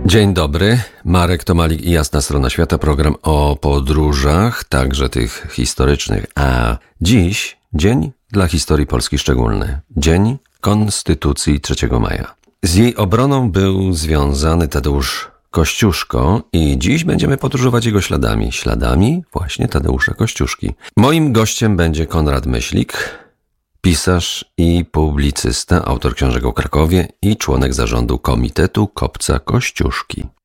Dzień dobry, Marek Tomalik i Jasna Strona Świata, program o podróżach, także tych historycznych. A dziś dzień dla historii Polski szczególny. Dzień Konstytucji 3 maja. Z jej obroną był związany Tadeusz Kościuszko i dziś będziemy podróżować jego śladami. Śladami właśnie Tadeusza Kościuszki. Moim gościem będzie Konrad Myślik, pisarz i publicysta, autor książek o Krakowie i członek zarządu Komitetu Kopca Kościuszki.